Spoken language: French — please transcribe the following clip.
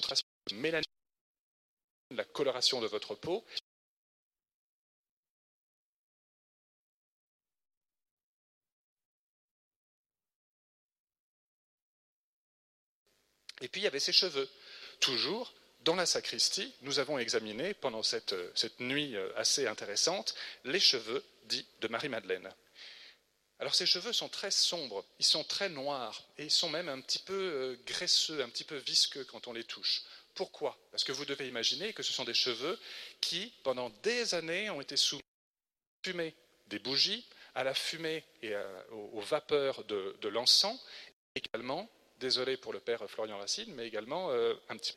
concentration de mélanine, la coloration de votre peau. Et puis il y avait ses cheveux. Toujours, dans la sacristie, nous avons examiné, pendant cette nuit assez intéressante, les cheveux dits de Marie-Madeleine. Alors ces cheveux sont très sombres, ils sont très noirs, et ils sont même un petit peu graisseux, un petit peu visqueux quand on les touche. Pourquoi? Parce que vous devez imaginer que ce sont des cheveux qui, pendant des années, ont été soumis à la fumée des bougies, à la fumée et aux vapeurs de l'encens, également, désolé pour le père Florian Racine, mais également un petit peu